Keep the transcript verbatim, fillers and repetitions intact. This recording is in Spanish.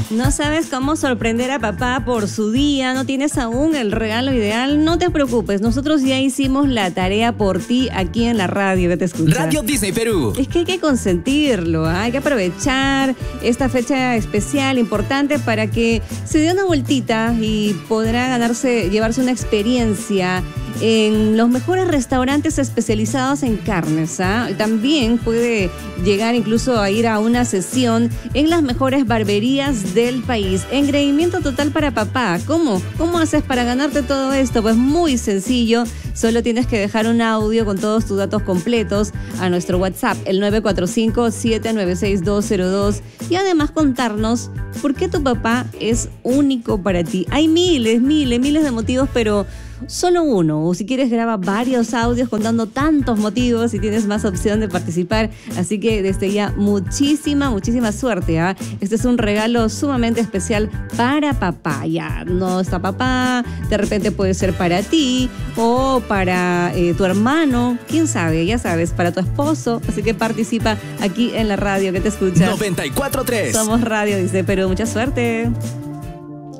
¿No sabes cómo sorprender a papá por su día? ¿No tienes aún el regalo ideal? No te preocupes, nosotros ya hicimos la tarea por ti aquí en la radio que te escucha. Radio Disney Perú. Es que hay que consentirlo, ¿eh? Hay que aprovechar esta fecha especial, importante, para que se dé una vueltita y podrá ganarse, llevarse una experiencia en los mejores restaurantes especializados en carnes, ¿ah? También puede llegar incluso a ir a una sesión en las mejores barberías del país. Engreimiento total para papá. ¿Cómo? ¿Cómo haces para ganarte todo esto? Pues muy sencillo. Solo tienes que dejar un audio con todos tus datos completos a nuestro WhatsApp, el nueve cuatro cinco, siete nueve seis, dos cero dos, y además contarnos por qué tu papá es único para ti. Hay miles, miles, miles de motivos, pero solo uno, o si quieres graba varios audios contando tantos motivos y tienes más opción de participar. Así que desde ya muchísima, muchísima suerte, ¿eh? Este es un regalo sumamente especial para papá. Ya no está papá, de repente puede ser para ti o para eh, tu hermano, quién sabe, ya sabes, para tu esposo. Así que participa aquí en la radio que te escucha. noventa y cuatro punto tres. Somos Radio Disney Perú, mucha suerte.